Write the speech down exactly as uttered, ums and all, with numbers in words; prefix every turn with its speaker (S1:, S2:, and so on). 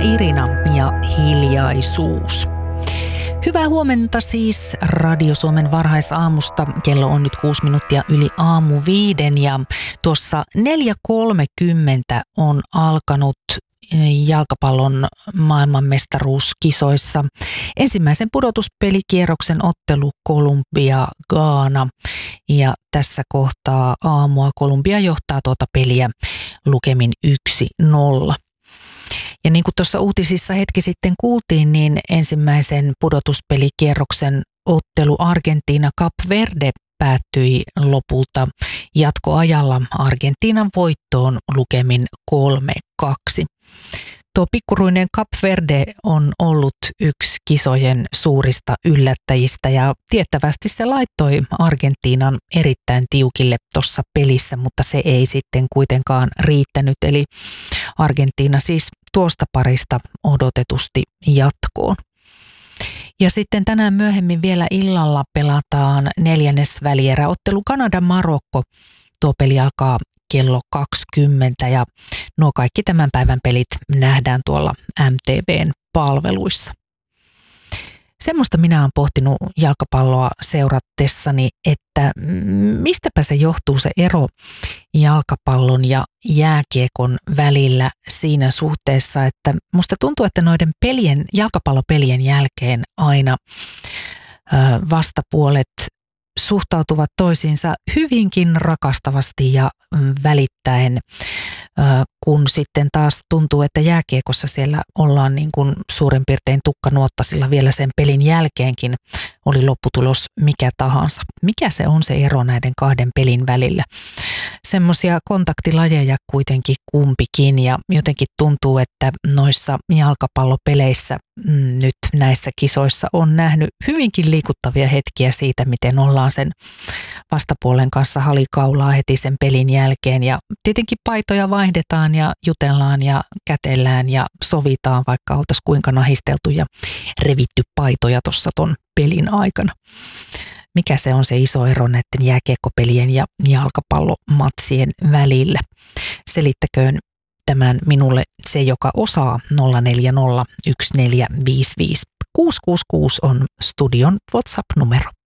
S1: Irina ja Hiljaisuus. Hyvää huomenta siis Radio Suomen varhaisaamusta. Kello on nyt kuusi minuuttia yli aamu viiden ja tuossa neljä kolmekymmentä on alkanut jalkapallon maailmanmestaruuskisoissa ensimmäisen pudotuspelikierroksen ottelu Kolumbia-Gaana. Ja tässä kohtaa aamua Kolumbia johtaa tuota peliä lukemin yksi nolla. Ja niin kuin tuossa uutisissa hetki sitten kuultiin, niin ensimmäisen pudotuspelikierroksen ottelu Argentiina-Kap Verde päättyi lopulta jatkoajalla Argentiinan voittoon lukemin kolme kaksi. Tuo pikkuruinen Kap Verde on ollut yksi kisojen suurista yllättäjistä ja tiettävästi se laittoi Argentiinan erittäin tiukille tuossa pelissä, mutta se ei sitten kuitenkaan riittänyt. Eli Argentiina siis tuosta parista odotetusti jatkoon. Ja sitten tänään myöhemmin vielä illalla pelataan neljännesvälieräottelu Kanada-Marokko. Tuo peli alkaa kello kaksikymmentä ja nuo kaikki tämän päivän pelit nähdään tuolla M T V:n palveluissa. Semmoista minä olen pohtinut jalkapalloa seuratessani, että mistäpä se johtuu se ero jalkapallon ja jääkiekon välillä siinä suhteessa, että musta tuntuu, että noiden pelien, jalkapallopelien jälkeen aina ö, vastapuolet suhtautuvat toisiinsa hyvinkin rakastavasti ja välittäen, kun sitten taas tuntuu, että jääkiekossa siellä ollaan niin kuin suurin piirtein tukkanuottasilla vielä sen pelin jälkeenkin, oli lopputulos mikä tahansa. Mikä se on se ero näiden kahden pelin välillä? Semmoisia kontaktilajeja kuitenkin kumpikin ja jotenkin tuntuu, että noissa jalkapallopeleissä mm, nyt näissä kisoissa on nähnyt hyvinkin liikuttavia hetkiä siitä, miten ollaan sen vastapuolen kanssa halikaulaa heti sen pelin jälkeen ja tietenkin paitoja vaihdetaan ja jutellaan ja kätellään ja sovitaan, vaikka oltaisiin kuinka nahisteltu ja revitty paitoja tuossa ton pelin aikana. Mikä se on se iso ero näiden jääkiekkopelien ja jalkapallomatsien välillä? Selittäköön tämän minulle se, joka osaa. Nolla neljä nolla yksi neljä viisi viisi kuusi kuusi kuusi on studion WhatsApp-numero.